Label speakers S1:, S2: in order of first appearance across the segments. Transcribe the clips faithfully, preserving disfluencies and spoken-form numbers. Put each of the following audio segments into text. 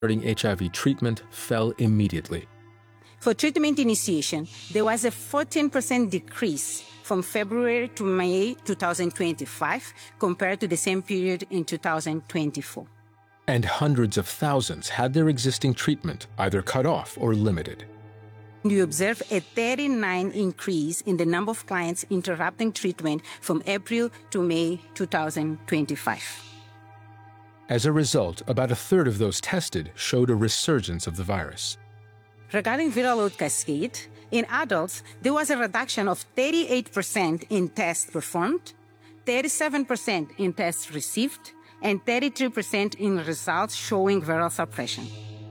S1: H I V treatment fell immediately.
S2: For treatment initiation, there was a fourteen percent decrease from February to May two thousand twenty-five compared to the same period in two thousand twenty-four.
S1: And hundreds of thousands had their existing treatment either cut off or limited.
S2: We observed a thirty-nine increase in the number of clients interrupting treatment from April to May two thousand twenty-five.
S1: As a result, about a third of those tested showed a resurgence of the virus.
S2: Regarding viral load cascade, in adults, there was a reduction of thirty-eight percent in tests performed, thirty-seven percent in tests received, and thirty-three percent in results showing viral suppression.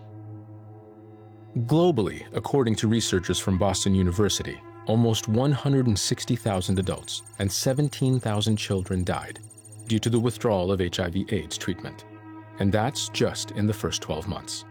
S1: Globally, according to researchers from Boston University, almost one hundred sixty thousand adults and seventeen thousand children died due to the withdrawal of H I V AIDS treatment. And that's just in the first twelve months.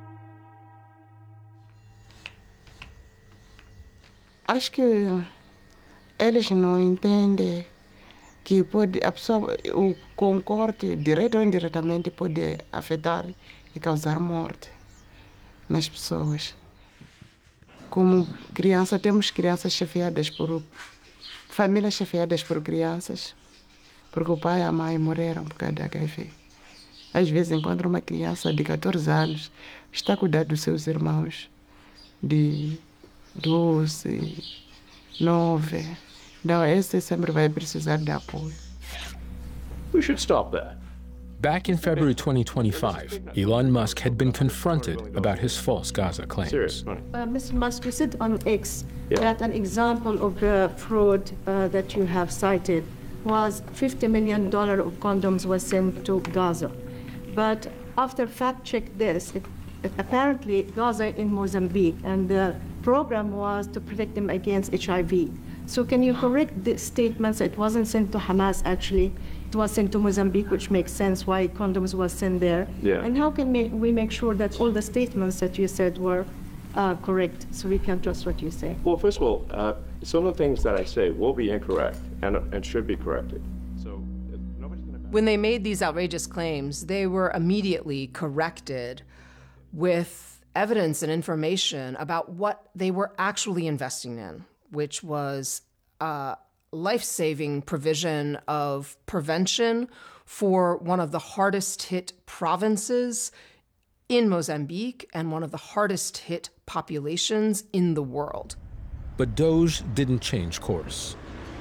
S3: Acho que eles não entendem que pode, a pessoa, o concorde, direto ou indiretamente, pode afetar e causar morte nas pessoas. Como criança, temos crianças chefiadas por... famílias chefiadas por crianças, porque o pai e a mãe morreram por causa da H I V. Às vezes encontra uma criança de catorze anos, está a cuidar dos seus irmãos de doze, nove. Não, esse sempre vai precisar de apoio.
S4: We should stop that.
S1: Back in February twenty twenty-five, Elon Musk had been confronted about his false Gaza claims.
S5: Uh, Mister Musk, you said on X
S4: Yeah.
S5: that an example of uh, fraud uh, that you have cited was fifty million dollars of condoms was sent to Gaza. But after fact-check this, it, it apparently Gaza in Mozambique, and the program was to protect them against H I V. So can you correct the statements? It wasn't sent to Hamas, actually. It was sent to Mozambique, which makes sense why condoms was sent there.
S4: Yeah.
S5: And how can we, we make sure that all the statements that you said were uh, correct, so we can trust what you say?
S4: Well, first of all, uh, some of the things that I say will be incorrect and, and should be corrected. So uh, nobody's going to...
S6: When they made these outrageous claims, they were immediately corrected with evidence and information about what they were actually investing in, which was uh, life-saving provision of prevention for one of the hardest hit provinces in Mozambique and one of the hardest hit populations in the world.
S1: But Doge didn't change course.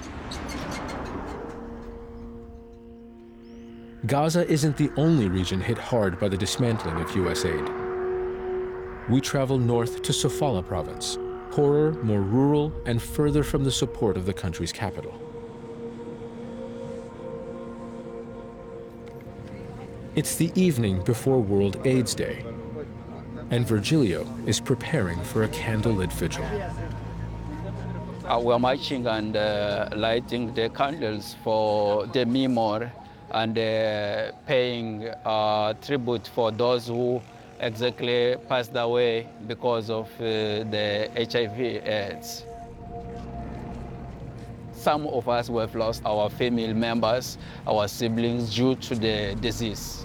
S1: Gaza isn't the only region hit hard by the dismantling of U S aid. We travel north to Sofala province, poorer, more rural, and further from the support of the country's capital. It's the evening before World AIDS Day, and Virgilio is preparing for a candlelit vigil.
S7: Uh, we're marching and uh, lighting the candles for the memory and uh, paying uh, tribute for those who exactly passed away because of uh, the H I V AIDS. Some of us have lost our family members, our siblings, due to the disease.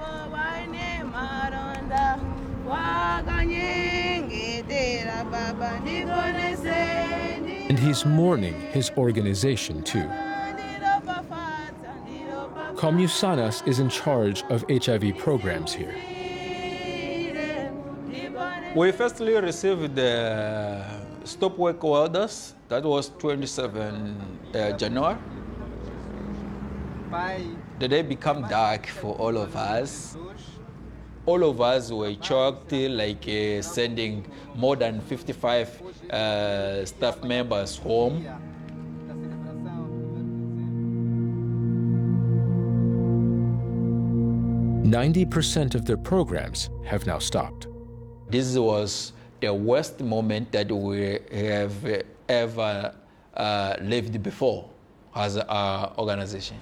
S1: And he's mourning his organization too. Komusanas is in charge of H I V programs here.
S7: We firstly received the stop work orders. That was twenty-seventh uh, January. The day became dark for all of us. All of us were shocked, like uh, sending more than fifty-five uh, staff members home.
S1: ninety percent of their programs have now stopped.
S7: This was the worst moment that we have ever uh, lived before as an organization.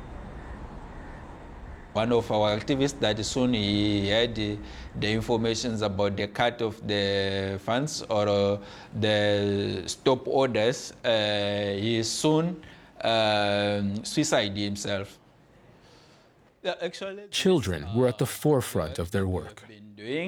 S7: One of our activists that soon he had the, the information about the cut of the funds or uh, the stop orders, uh, he soon uh, suicided himself.
S1: Children were at the forefront of their work.
S8: doing.